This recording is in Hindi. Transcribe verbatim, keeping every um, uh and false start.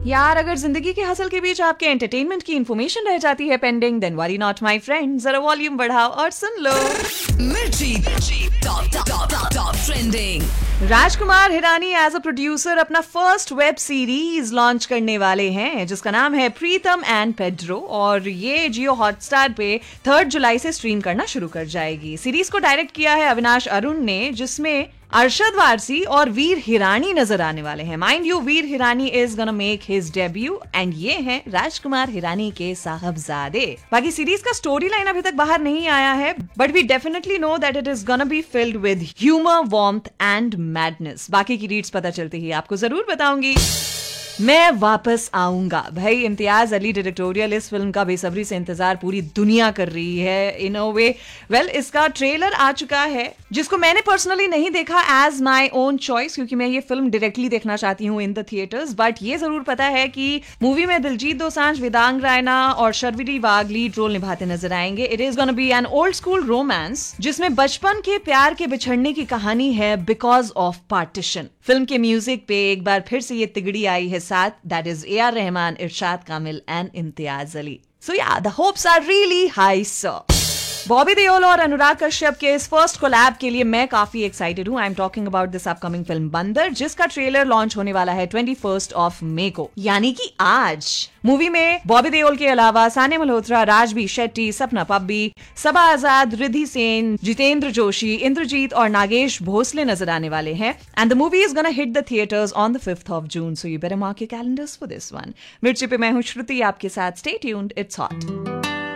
यार अगर जिंदगी के हसल के बीच आपके एंटरटेनमेंट की इंफॉर्मेशन रह जाती है pending, then worry not my friend, जरा वॉल्यूम बढ़ाओ और सुन लो। मिर्ची top top top trending. Rajkumar Hirani as a producer अपना फर्स्ट वेब सीरीज लॉन्च करने वाले हैं जिसका नाम है प्रीतम एंड पेड्रो, और ये जियो हॉटस्टार पे थर्ड जुलाई से स्ट्रीम करना शुरू कर जाएगी। सीरीज को डायरेक्ट किया है अविनाश अरुण ने, जिसमें अरशद वारसी और वीर हिरानी नजर आने वाले हैं। Mind you, Veer Hirani is gonna make his debut and ये हैं राजकुमार हिरानी के साहबजादे। बाकी सीरीज का स्टोरी लाइन अभी तक बाहर नहीं आया है, but we definitely know that it is gonna be filled with humour, warmth and madness. बाकी की रीड्स पता चलते ही आपको जरूर बताऊंगी। मैं वापस आऊंगा भाई, इम्तियाज अली डायरेक्टोरियल इस फिल्म का बेसब्री से इंतजार पूरी दुनिया कर रही है। इन अ वे वेल इसका ट्रेलर आ चुका है जिसको मैंने पर्सनली नहीं देखा एज माय ओन चॉइस, क्योंकि मैं ये फिल्म डायरेक्टली देखना चाहती हूँ इन द थिएटर्स। बट ये जरूर पता है कि मूवी में दिलजीत दोसांझ, वेदांग रायना और शर्विरी वाघ लीड रोल निभाते नजर आएंगे। It is gonna be an old school romance जिसमें बचपन के प्यार के बिछड़ने की कहानी है बिकॉज ऑफ पार्टीशन। फिल्म के म्यूजिक पे एक बार फिर से ये तिगड़ी आई है साथ, that is A R Rahman, Irshad Kamil and Imtiaz Ali. सो या the hopes are really high sir. Bobby Deol और अनुराग कश्यप के इस फर्स्ट कोलैब के लिए मैं काफी एक्साइटेड हूँ। I am talking about this upcoming film बंदर, जिसका ट्रेलर लॉन्च होने वाला है ट्वेंटी फर्स्ट ऑफ मई को, यानी कि आज। मूवी में बॉबी देओल के अलावा सानिया मल्होत्रा, राजबी शेट्टी, सपना पब्बी, सबा आजाद, रिद्धि सेन, जितेंद्र जोशी, इंद्रजीत और नागेश भोसले नजर आने वाले हैं। And the movie is gonna hit the theatres on the fifth of June, so you better mark your calendars for this one. मिर्ची पे मैं हूँ श्रुति आपके साथ। Stay tuned, it's hot.